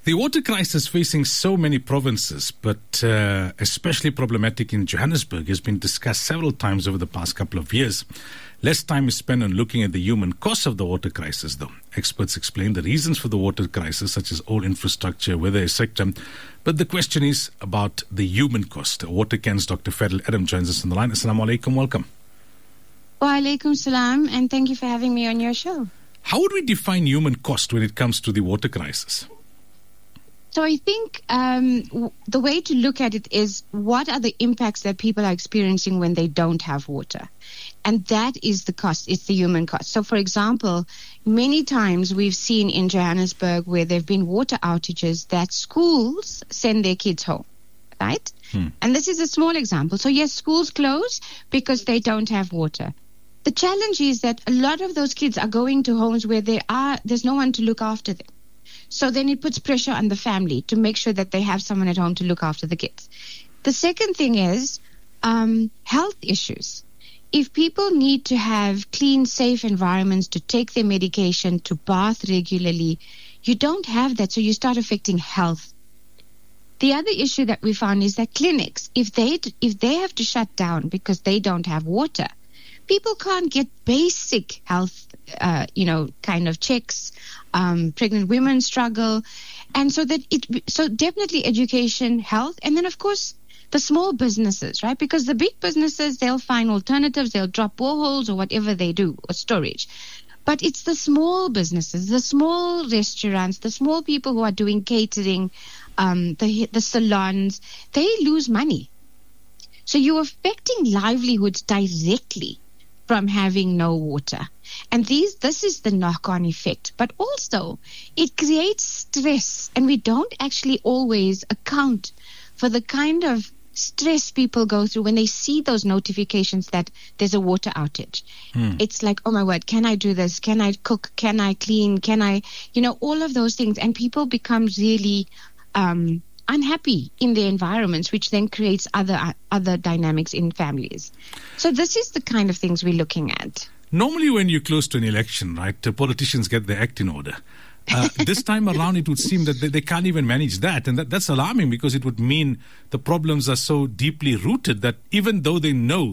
The water crisis facing so many provinces, but especially problematic in Johannesburg, has been discussed several times over the past couple of years. Less time is spent on looking at the human cost of the water crisis, though. Experts explain the reasons for the water crisis, such as old infrastructure, weather, etc. But the question is about the human cost. Watercan's Dr. Fadil Adam joins us on the line. Assalamu alaikum, welcome. Wa alaikum salam, and thank you for having me on your show. How would we define human cost when it comes to the water crisis? So I think the way to look at it is, what are the impacts that people are experiencing when they don't have water? And that is the cost. It's the human cost. So, for example, many times we've seen in Johannesburg where there have been water outages that schools send their kids home, right? And this is a small example. So, yes, schools close because they don't have water. The challenge is that a lot of those kids are going to homes where there's no one to look after them. So then it puts pressure on the family to make sure that they have someone at home to look after the kids. The second thing is health issues. If people need to have clean, safe environments to take their medication, to bath regularly, you don't have that, so you start affecting health. The other issue that we found is that clinics, if they have to shut down because they don't have water, people can't get basic health, kind of checks. Pregnant women struggle, and so definitely education, health, and then of course the small businesses, right? Because the big businesses, they'll find alternatives, they'll drop boreholes or whatever they do, or storage. But it's the small businesses, the small restaurants, the small people who are doing catering, the salons, they lose money. So you're affecting livelihoods directly from having no water. And this is the knock-on effect. But also, it creates stress, and we don't actually always account for the kind of stress people go through when they see those notifications that there's a water outage. It's like, oh my word, can I do this? Can I cook? Can I clean? Can I, all of those things. And people become really unhappy in their environments, which then creates other dynamics in families. So this is the kind of things we're looking at. Normally when you're close to an election, right, politicians get their act in order. This time around, it would seem that they can't even manage that. And that's alarming, because it would mean the problems are so deeply rooted that even though they know